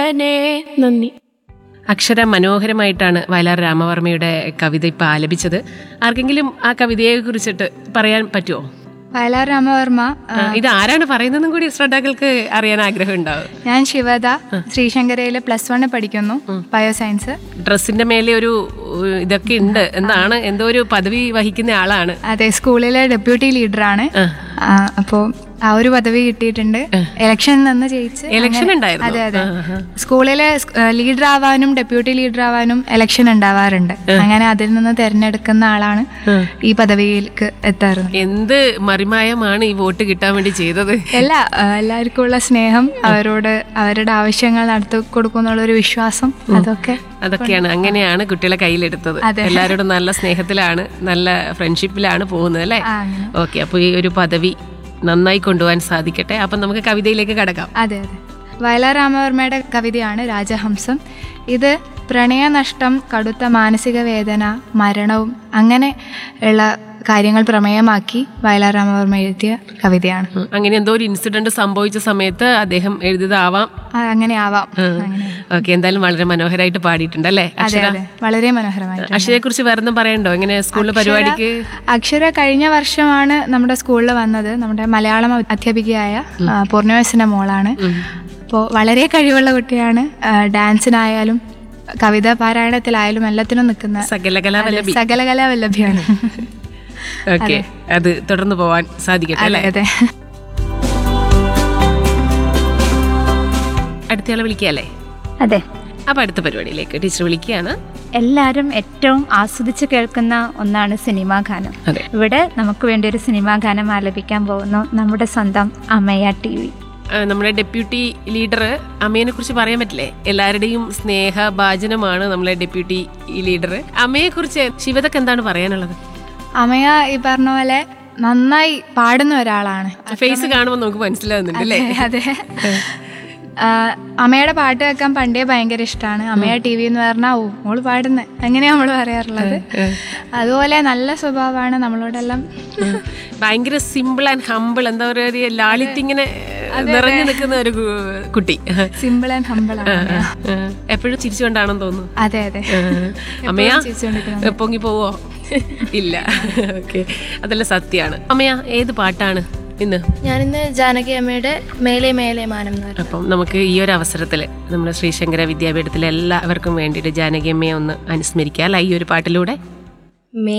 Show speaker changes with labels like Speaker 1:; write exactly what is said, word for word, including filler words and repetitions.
Speaker 1: ജീവനേ. നന്ദി.
Speaker 2: അക്ഷര മനോഹരമായിട്ടാണ് വയലാർ രാമവർമ്മയുടെ കവിത ഇപ്പം ആലപിച്ചത്. ആർക്കെങ്കിലും ആ കവിതയെ കുറിച്ചിട്ട് പറയാൻ പറ്റുമോ?
Speaker 3: വയലാർ രാമവർമ്മ.
Speaker 2: ഇത് ആരാണ് പറയുന്നതെന്നും കൂടി ശ്രോതാക്കൾക്ക് അറിയാൻ ആഗ്രഹം ഉണ്ടാവും.
Speaker 3: ഞാൻ ശിവദ, ശ്രീശങ്കരയിലെ പ്ലസ് വണ്ണിൽ പഠിക്കുന്നു, ബയോസയൻസ്.
Speaker 2: ഡ്രസ്സിന്റെ മേലെ ഒരു ഇതൊക്കെ ഉണ്ട് എന്നാണ്, എന്തോ ഒരു പദവി വഹിക്കുന്ന ആളാണ്.
Speaker 3: അതെ, സ്കൂളിലെ ഡെപ്യൂട്ടി ലീഡറാണ്. അപ്പോൾ ആ ഒരു പദവി കിട്ടിയിട്ടുണ്ട്. ഇലക്ഷനിൽ നിന്ന് ജയിച്ച്.
Speaker 2: ഇലക്ഷൻ ഉണ്ടായിരുന്നു.
Speaker 3: അതെ അതെ, സ്കൂളിലെ ലീഡർ ആവാനും ഡെപ്യൂട്ടി ലീഡർ ആവാനും ഇലക്ഷൻ ഉണ്ടാവാറുണ്ട്. അങ്ങനെ അതിൽ നിന്ന് തെരഞ്ഞെടുക്കുന്ന ആളാണ് ഈ പദവിയിലേക്ക് എത്താറുള്ളത്.
Speaker 2: എന്ത് മറിമായമാണ് ഈ വോട്ട് കിട്ടാൻ വേണ്ടി ചെയ്തത്?
Speaker 3: എല്ലാ എല്ലാവർക്കും ഉള്ള സ്നേഹം, അവരോട് അവരുടെ ആവശ്യങ്ങൾ നടത്തി കൊടുക്കുന്നുള്ളൊരു വിശ്വാസം, അതൊക്കെ
Speaker 2: അതൊക്കെയാണ്. അങ്ങനെയാണ് കുട്ടികളെ കയ്യിലെടുത്തത്. എല്ലാവരോടും നല്ല സ്നേഹത്തിലാണ്, നല്ല ഫ്രണ്ട്ഷിപ്പിലാണ് പോകുന്നത് അല്ലേ? ഓക്കെ, അപ്പോൾ ഈ ഒരു പദവി നന്നായി കൊണ്ടുപോകാൻ സാധിക്കട്ടെ. അപ്പം നമുക്ക് കവിതയിലേക്ക് കടക്കാം.
Speaker 3: അതെ അതെ, വയലാർ രാമവർമ്മയുടെ കവിതയാണ് രാജഹംസം. ഇത് പ്രണയനഷ്ടം, കടുത്ത മാനസിക വേദന, മരണവും അങ്ങനെ ഉള്ള കാര്യങ്ങൾ പ്രമേയമാക്കി വയലാർ രാമവർമ്മ എഴുതിയ കവിതയാണ്.
Speaker 2: അങ്ങനെ എന്തോ ഒരു ഇൻസിഡന്റ് സംഭവിച്ച സമയത്ത് അദ്ദേഹം എഴുതിയതാവാം.
Speaker 3: അങ്ങനെ ആവാം.
Speaker 2: ഓക്കെ, എന്തായാലും വളരെ മനോഹരമായിട്ട് പാടിയിട്ടുണ്ട് അല്ലേ?
Speaker 3: അതെ അതെ, വളരെ മനോഹരമായിട്ട്.
Speaker 2: അക്ഷരയെ കുറിച്ച് വേറൊന്നും പറയണ്ടോ? എങ്ങനെ സ്കൂളിലെ പരിപാടിക്ക്?
Speaker 3: അക്ഷര കഴിഞ്ഞ വർഷമാണ് നമ്മുടെ സ്കൂളിൽ വന്നത്. നമ്മുടെ മലയാളം അധ്യാപികയായ പൂർണ്ണിമയുടെ മോളാണ്. അപ്പോൾ വളരെ കഴിവുള്ള കുട്ടിയാണ്. ഡാൻസിനായാലും കവിതാ പാരായണത്തിലായാലും എല്ലാത്തിനും നിൽക്കുന്ന
Speaker 2: സകലകലാവല്ലഭി
Speaker 3: സകലകലാവല്ലഭിയാണ്.
Speaker 2: ഓക്കെ, അത് തുടർന്ന് പോവാൻ സാധിക്കട്ടെ അല്ലേ?
Speaker 3: അതെ.
Speaker 2: അടുത്തയാളെ വിളിക്കല്ലേ?
Speaker 4: അതെ.
Speaker 2: അപ്പൊ അടുത്ത പരിപാടിയിലേക്ക് ടീച്ചർ വിളിക്കുകയാണ്.
Speaker 4: എല്ലാവരും ഏറ്റവും ആസ്വദിച്ച് കേൾക്കുന്ന ഒന്നാണ് സിനിമാ ഗാനം. ഇവിടെ നമുക്ക് വേണ്ടി ഒരു സിനിമാ ഗാനം ആലപിക്കാൻ പോകുന്നു നമ്മുടെ സ്വന്തം അമയ ടി വി.
Speaker 2: നമ്മുടെ ഡെപ്യൂട്ടി ലീഡർ അമ്മയെ കുറിച്ച് പറയാൻ പറ്റില്ലേ? എല്ലാവരുടെയും സ്നേഹഭാജനമാണ് നമ്മളെ ഡെപ്യൂട്ടി ലീഡർ. അമ്മയെ കുറിച്ച് ശിവതക്ക് എന്താണ് പറയാനുള്ളത്?
Speaker 3: അമയ ഈ പറഞ്ഞ പോലെ നന്നായി പാടുന്ന ഒരാളാണ്.
Speaker 2: ഫേസ് കാണുമ്പോൾ നമുക്ക് മനസ്സിലാവുന്നുണ്ട് അല്ലേ?
Speaker 3: അതെ, അമ്മയുടെ പാട്ട് കേൾക്കാൻ പണ്ടേ ഭയങ്കര ഇഷ്ടമാണ്. അമ്മയ ടി വി എന്ന് പറഞ്ഞാൽ ഓ മോള് പാടുന്നത് അങ്ങനെയാ നമ്മൾ പറയാറുള്ളത്. അതുപോലെ നല്ല സ്വഭാവമാണ് നമ്മളോടെല്ലാം.
Speaker 2: ഭയങ്കര സിമ്പിൾ ആൻഡ് ഹമ്പിൾ, എന്താ പറയുക, ലാളിത്യങ്ങനെ നിറഞ്ഞു നിൽക്കുന്ന ഒരു കുട്ടി.
Speaker 3: സിമ്പിൾ ആൻഡ് ഹമ്പിൾ ആണ്.
Speaker 2: എപ്പോഴും ചിരിച്ചുകൊണ്ടാണെന്ന് തോന്നുന്നു.
Speaker 3: അതെ അതെ,
Speaker 2: അമ്മയാ പൊങ്ങി പോവോ? ഇല്ല. ഓക്കെ, അതെല്ലാം സത്യമാണ്. അമ്മയാ ഏത് പാട്ടാണ് ഇന്ന്?
Speaker 1: ഞാനിന്ന് ജാനകി അമ്മയുടെ മേലെ മേലെ മാനം എന്ന് പറയും.
Speaker 2: അപ്പം നമുക്ക് ഈ ഒരു അവസരത്തിൽ നമ്മുടെ ശ്രീശങ്കര വിദ്യാപീഠത്തിലെ എല്ലാവർക്കും വേണ്ടിയിട്ട് ജാനകി അമ്മയെ ഒന്ന് അനുസ്മരിക്കാം അല്ല ഈ ഒരു പാട്ടിലൂടെ.